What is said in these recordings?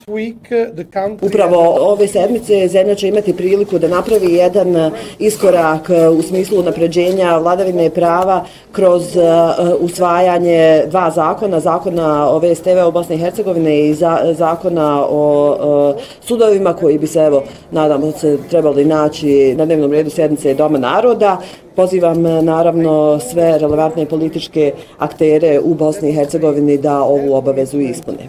Upravo ove sedmice zemlja će imati priliku da napravi jedan iskorak u smislu unapređenja vladavine prava kroz usvajanje dva zakona o VSTV u Bosni i Hercegovini i zakona o sudovima koji bi se, evo, nadamo se, trebali naći na dnevnom redu sjednice Doma naroda. Pozivam naravno sve relevantne političke aktere u Bosni i Hercegovini da ovu obavezu ispune.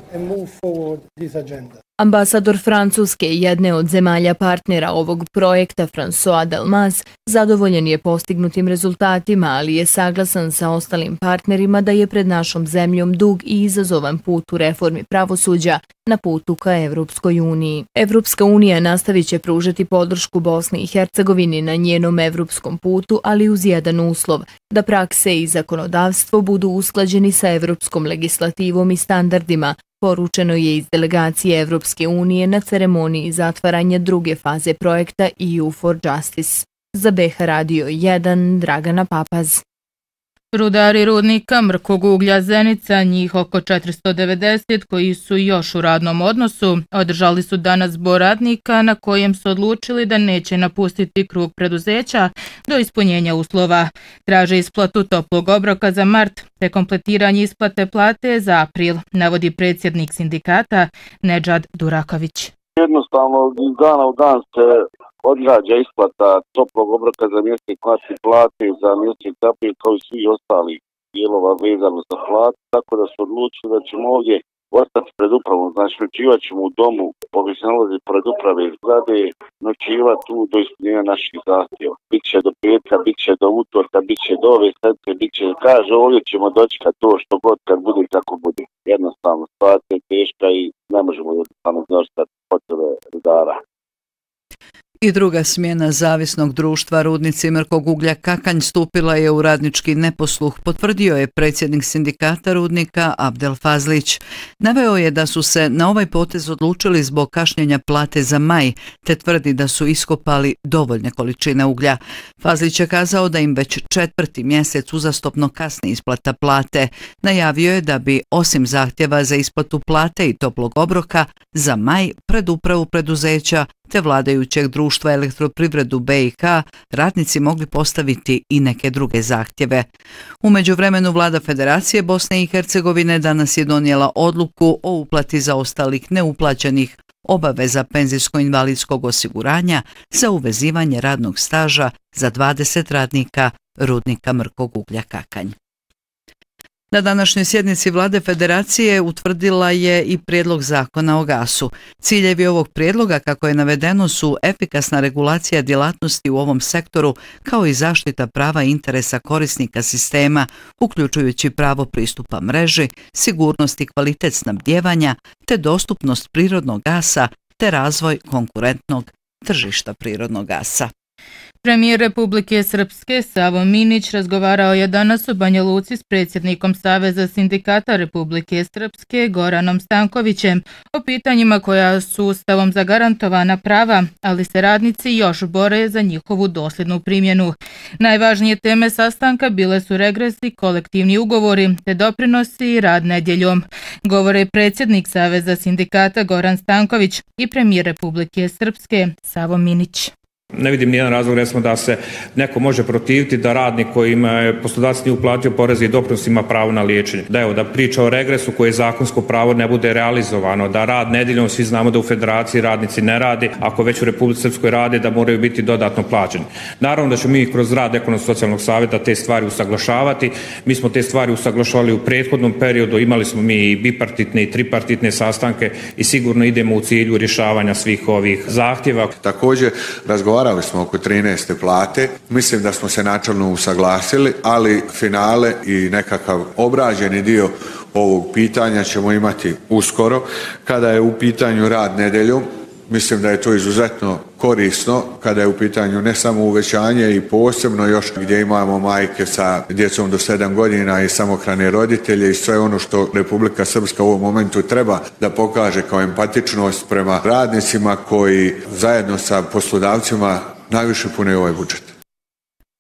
Ambasador Francuske, jedne od zemalja partnera ovog projekta, François Delmas, zadovoljen je postignutim rezultatima, ali je saglasan sa ostalim partnerima da je pred našom zemljom dug i izazovan put u reformi pravosuđa na putu ka Evropskoj uniji. Evropska unija nastavit će pružati podršku Bosni i Hercegovini na njenom evropskom putu, ali uz jedan uslov, da prakse i zakonodavstvo budu usklađeni sa evropskom legislativom i standardima, poručeno je iz delegacije Evropske unije na ceremoniji zatvaranja druge faze projekta EU for Justice. Za BH Radio 1, Dragana Papaz. Rudari rudnika mrkog uglja Zenica, njih oko 490 koji su još u radnom odnosu, održali su danas zbor radnika na kojem su odlučili da neće napustiti krug preduzeća do ispunjenja uslova. Traže isplatu toplog obroka za mart te kompletiranje isplate plate za april, navodi predsjednik sindikata Nedžad Duraković. Jednostavno iz dana u dan se odgađa isplata toplog obroka za mjesec mart i plate za mjesec april kao i svi ostali dijelova vezano za platu, tako da su odlučili da ćemo ovdje ostati pred upravom, znači noćivat ćemo u domu koji se nalazi pred uprave zgrade, noćivat tu do ispunjenja naših zahtjeva. Biće do petka, biće do utorka, biće do ove sedmice, biće, kaže ovdje ćemo dočekati to što god kad bude i kako bude. Jednostavno, situacija je teška i ne možemo jednostavno zaštiti potrebe rudara. I druga smjena zavisnog društva Rudnici mrkog uglja Kakanj stupila je u radnički neposluh, potvrdio je predsjednik sindikata rudnika Abdel Fazlić. Naveo je da su se na ovaj potez odlučili zbog kašnjenja plate za maj, te tvrdi da su iskopali dovoljne količine uglja. Fazlić je kazao da im već 4. mjesec uzastopno kasni isplata plate. Najavio je da bi, osim zahtjeva za isplatu plate i toplog obroka, za maj pred upravu preduzeća te vladajućeg društva Elektroprivredu BiH radnici mogli postaviti i neke druge zahtjeve. U međuvremenu vlada Federacije Bosne i Hercegovine danas je donijela odluku o uplati zaostalih neuplaćenih obaveza penzijsko-invalidskog osiguranja za uvezivanje radnog staža za 20 radnika rudnika mrkog uglja Kakanj. Na današnjoj sjednici vlade Federacije utvrdila je i prijedlog zakona o gasu. Ciljevi ovog prijedloga, kako je navedeno, su efikasna regulacija djelatnosti u ovom sektoru, kao i zaštita prava i interesa korisnika sistema, uključujući pravo pristupa mreži, sigurnost i kvalitet snabdijevanja, te dostupnost prirodnog gasa, te razvoj konkurentnog tržišta prirodnog gasa. Premijer Republike Srpske Savo Minić razgovarao je danas u Banja Luci s predsjednikom Saveza sindikata Republike Srpske Goranom Stankovićem o pitanjima koja su Ustavom zagarantovana prava, ali se radnici još bore za njihovu dosljednu primjenu. Najvažnije teme sastanka bile su regresi, kolektivni ugovori te doprinosi i rad nedjeljom. Govore predsjednik Saveza sindikata Goran Stanković i premijer Republike Srpske Savo Minić. Ne vidim nijedan razlog recimo da se neko može protiviti da radnik kojima je poslodavac nije uplatio poreze i doprinos ima pravo na liječenje. Da evo, da priča o regresu koje je zakonsko pravo ne bude realizovano, da rad nedjeljom, svi znamo da u Federaciji radnici ne radi, ako već u Republici Srpskoj rade da moraju biti dodatno plaćeni. Naravno da ćemo mi kroz rad Ekonomsko-socijalnog savjeta te stvari usaglašavati. Mi smo te stvari usaglašavali u prethodnom periodu, imali smo mi i bipartitne i tripartitne sastanke i sigurno idemo u cilju rješavanja svih ovih zahtjeva. Također razgovarali smo oko 13. plate. Mislim da smo se načelno usaglasili, ali finale i nekakav obrađeni dio ovog pitanja ćemo imati uskoro. Kada je u pitanju rad nedjeljom, mislim da je to izuzetno korisno kada je u pitanju ne samo uvećanje i posebno još gdje imamo majke sa djecom do 7 godina i samohrane roditelje i sve ono što Republika Srpska u ovom momentu treba da pokaže kao empatičnost prema radnicima koji zajedno sa poslodavcima najviše pune ovaj budžet.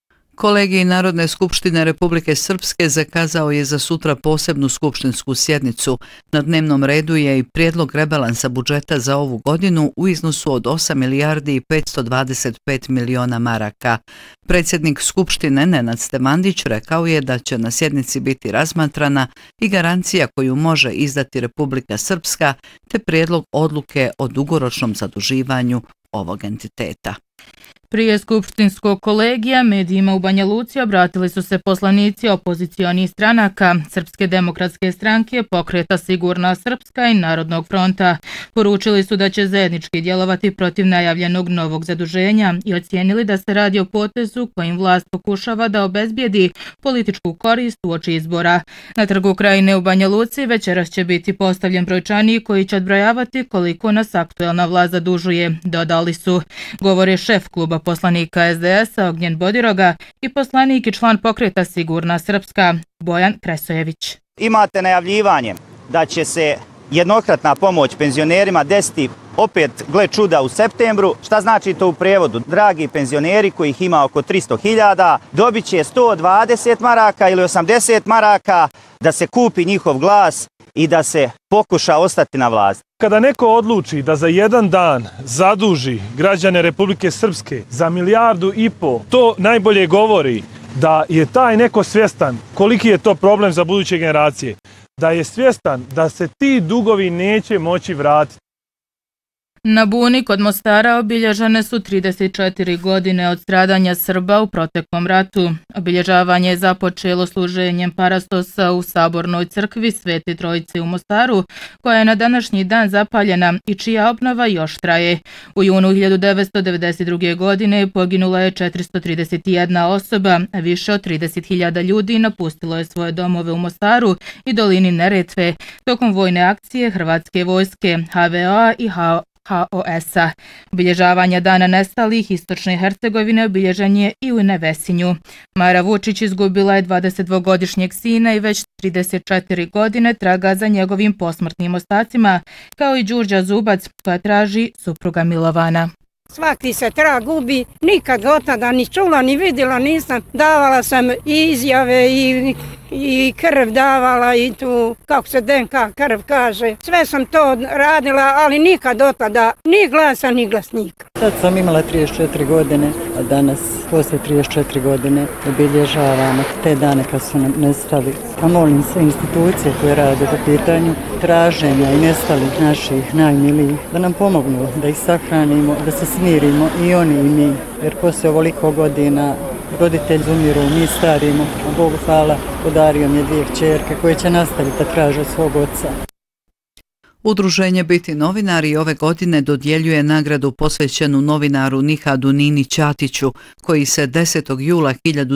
Kolegij Narodne skupštine Republike Srpske zakazao je za sutra posebnu skupštinsku sjednicu. Na dnevnom redu je i prijedlog rebalansa budžeta za ovu godinu u iznosu od 8 milijardi i 525 miliona maraka. Predsjednik Skupštine Nenad Stemandić rekao je da će na sjednici biti razmatrana i garancija koju može izdati Republika Srpska te prijedlog odluke o dugoročnom zaduživanju ovog entiteta. Prije skupštinskog kolegija medijima u Banja Luci obratili su se poslanici opozicionih stranaka Srpske demokratske stranke, Pokreta Sigurna Srpska i Narodnog fronta. Poručili su da će zajednički djelovati protiv najavljenog novog zaduženja i ocijenili da se radi o potezu kojim vlast pokušava da obezbijedi političku korist uoči izbora. Na Trgu Krajine u Banja Luci večeras će biti postavljen brojčanik koji će odbrojavati koliko nas aktuelna vlast zadužuje, dodali su. Govore šef kluba poslanika SDS-a Ognjen Bodiroga i poslanik i član Pokreta Sigurna Srpska Bojan Kresojević. Imate najavljivanje da će se jednokratna pomoć penzionerima desiti opet, gle čuda, u septembru. Šta znači to u prevodu? Dragi penzioneri kojih ima oko 300.000 dobit će 120 maraka ili 80 maraka da se kupi njihov glas i da se pokuša ostati na vlasti. Kada neko odluči da za jedan dan zaduži građane Republike Srpske za 1,5 milijardu, to najbolje govori da je taj neko svjestan koliki je to problem za buduće generacije, da je svjestan da se ti dugovi neće moći vratiti. Na Buni kod Mostara obilježene su 34 godine od stradanja Srba u proteklom ratu. Obilježavanje je započelo služenjem parastosa u Sabornoj crkvi Svete Trojice u Mostaru, koja je na današnji dan zapaljena i čija obnova još traje. U junu 1992. godine poginula je 431 osoba, a više od 30.000 ljudi napustilo je svoje domove u Mostaru i dolini Neretve tokom vojne akcije Hrvatske vojske, HVO i HOS-a. Obilježavanje dana nestalih Istočne Hercegovine obilježen je i u Nevesinju. Mara Vučić izgubila je 22-godišnjeg sina i već 34 godine traga za njegovim posmrtnim ostacima, kao i Đurđa Zubac koja traži supruga Milovana. Svaki se trag gubi, nikad od tada ni čula ni vidjela nisam. Davala sam i izjave i krv davala i tu, kako se DNK krv kaže. Sve sam to radila, ali nikad od tada ni glasa ni glasnika. Sad sam imala 34 godine, a danas poslije 34 godine obilježavamo te dane kad su nam nestali. A molim sve institucije koje rade po pitanju traženja i nestalih naših najmilijih da nam pomognu, da ih sahranimo, da se smirimo i oni i mi. Jer poslije ovoliko godina roditelji umiru, mi starimo, a Bogu hvala, podario mi je 2 kćerke koje će nastaviti da traže svog oca. Udruženje Biti novinari ove godine dodjeljuje nagradu posvećenu novinaru Nihadu Nini Ćatiću, koji se 10. jula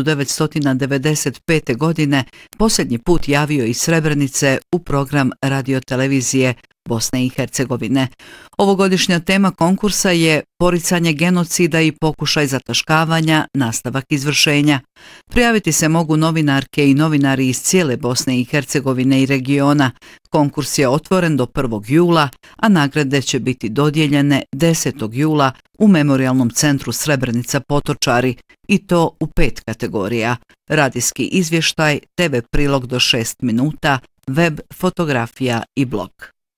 1995. godine posljednji put javio iz Srebrenice u program radiotelevizije Bosne i Hercegovine. Ovogodišnja tema konkursa je poricanje genocida i pokušaj zataškavanja, nastavak izvršenja. Prijaviti se mogu novinarke i novinari iz cijele Bosne i Hercegovine i regiona. Konkurs je otvoren do 1. jula, a nagrade će biti dodijeljene 10. jula u Memorijalnom centru Srebrenica Potočari i to u 5 kategorija: radijski izvještaj, TV prilog do 6 minuta, web, fotografija i blog.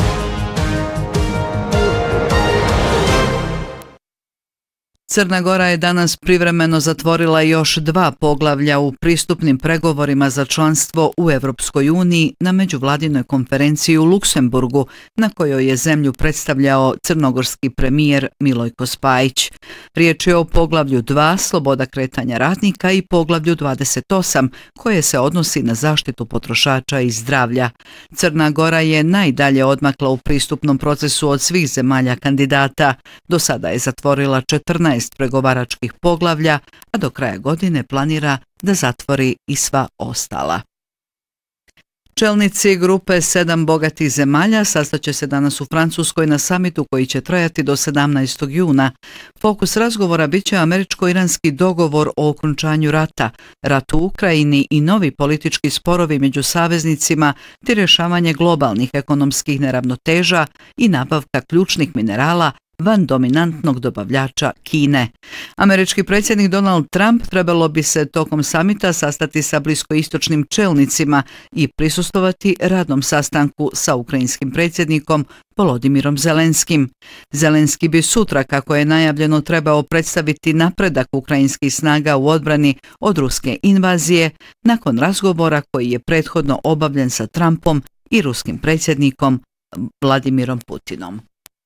Crna Gora je danas privremeno zatvorila još 2 poglavlja u pristupnim pregovorima za članstvo u Europskoj uniji na međuvladinoj konferenciji u Luksemburgu, na kojoj je zemlju predstavljao crnogorski premijer Milojko Spajić. Riječ je o poglavlju 2, sloboda kretanja radnika, i poglavlju 28, koje se odnosi na zaštitu potrošača i zdravlja. Crna Gora je najdalje odmakla u pristupnom procesu od svih zemalja kandidata. Do sada je zatvorila 14 pregovaračkih poglavlja, a do kraja godine planira da zatvori i sva ostala. Čelnici grupe 7 bogatih zemalja sastaće se danas u Francuskoj na samitu koji će trajati do 17. juna. Fokus razgovora bit će američko-iranski dogovor o okončanju rata, rat u Ukrajini i novi politički sporovi među saveznicima te rješavanje globalnih ekonomskih neravnoteža i nabavka ključnih minerala van dominantnog dobavljača Kine. Američki predsjednik Donald Trump trebalo bi se tokom samita sastati sa bliskoistočnim čelnicima i prisustvovati radnom sastanku sa ukrajinskim predsjednikom Volodimirom Zelenskim. Zelenski bi sutra, kako je najavljeno, trebao predstaviti napredak ukrajinskih snaga u odbrani od ruske invazije nakon razgovora koji je prethodno obavljen sa Trumpom i ruskim predsjednikom Vladimirom Putinom.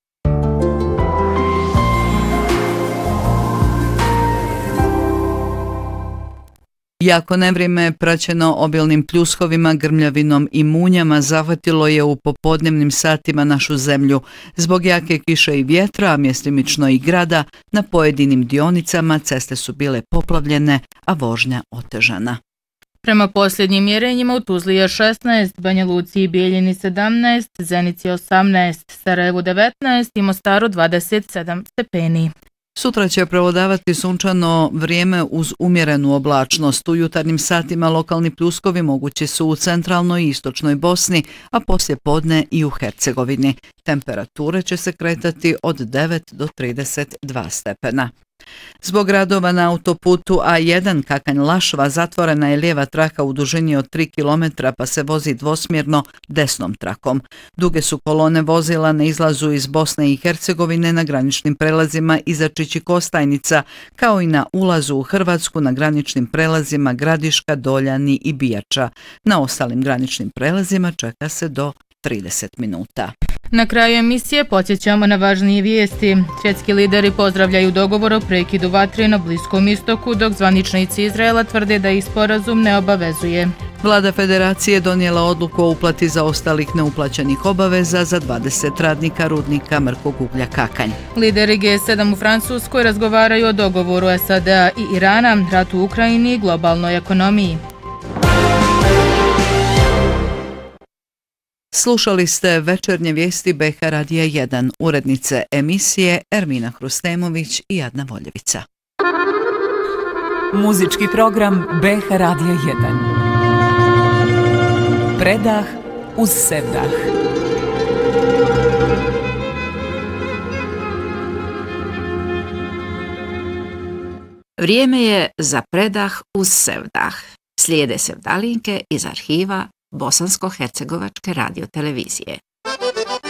Jako nevrijeme praćeno obilnim pljuskovima, grmljavinom i munjama zahvatilo je u popodnevnim satima našu zemlju. Zbog jake kiše i vjetra, a mjestimično i grada, na pojedinim dionicama ceste su bile poplavljene, a vožnja otežana. Prema posljednjim mjerenjima u Tuzli je 16, Banja Luci i Bijeljini 17, Zenici 18, Sarajevu 19 i Mostaru 27 stepeni. Sutra će prevladavati sunčano vrijeme uz umjerenu oblačnost. U jutarnjim satima lokalni pljuskovi mogući su u centralnoj i istočnoj Bosni, a poslije podne i u Hercegovini. Temperature će se kretati od 9 do 32 stepena. Zbog radova na autoputu A1 Kakanj-Lašva zatvorena je lijeva traka u dužini od 3 km pa se vozi dvosmjerno desnom trakom. Duge su kolone vozila na izlazu iz Bosne i Hercegovine na graničnim prelazima iza Čičikostajnica, kao i na ulazu u Hrvatsku na graničnim prelazima Gradiška, Doljani i Bijača. Na ostalim graničnim prelazima čeka se do 30 minuta. Na kraju emisije podsjećamo na važnije vijesti. Svjetski lideri pozdravljaju dogovor o prekidu vatre na Bliskom istoku, dok zvaničnici Izraela tvrde da ih sporazum ne obavezuje. Vlada Federacije donijela odluku o uplati zaostalih neuplaćenih obaveza za 20 radnika rudnika mrkog uglja Kakanj. Lideri G7 u Francuskoj razgovaraju o dogovoru SAD-a i Irana, ratu u Ukrajini i globalnoj ekonomiji. Slušali ste večernje vijesti BH Radija 1, urednice emisije Ermina Hrustemović i Adna Voljevica. Muzički program BH Radija 1. Predah uz sevdah. Vrijeme je za predah uz sevdah. Slijede sevdalinke iz arhiva Bosansko-hercegovačke radiotelevizije.